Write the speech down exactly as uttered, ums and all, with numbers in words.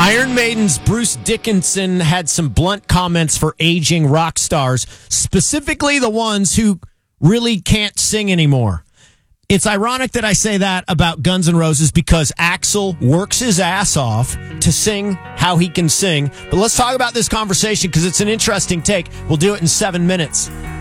Iron Maiden's Bruce Dickinson had some blunt comments for aging rock stars, specifically the ones who really can't sing anymore. It's ironic that I say that about Guns N' Roses because Axl works his ass off to sing how he can sing. But let's talk about this conversation because it's an interesting take. We'll do it in seven minutes.